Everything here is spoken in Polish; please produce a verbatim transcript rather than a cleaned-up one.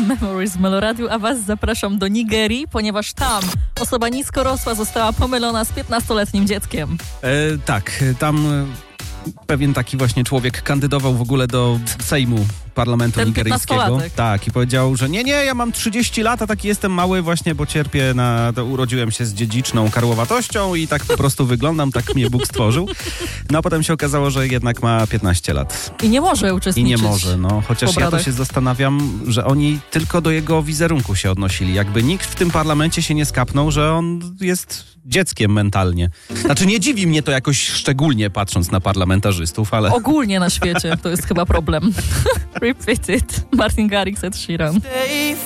Memories w Meloradiu, a was zapraszam do Nigerii, ponieważ tam osoba niskorosła została pomylona z piętnastoletnim dzieckiem. E, tak, tam pewien taki właśnie człowiek kandydował w ogóle do Sejmu Parlamentu Ten nigeryjskiego. piętnastolatek. Tak, i powiedział, że nie, nie, ja mam trzydzieści lat, a taki jestem mały właśnie, bo cierpię na... To urodziłem się z dziedziczną karłowatością i tak po prostu wyglądam, tak mnie Bóg stworzył. No a potem się okazało, że jednak ma piętnaście lat. I nie może I uczestniczyć. nie może, no. Chociaż w ja to obradach. się zastanawiam, że oni tylko do jego wizerunku się odnosili. Jakby nikt w tym parlamencie się nie skapnął, że on jest dzieckiem mentalnie. Znaczy nie dziwi mnie to jakoś szczególnie, patrząc na parlamentarzystów, ale... Ogólnie na świecie to jest chyba problem. Repeat it. Martin Garrix, Ed Sheeran.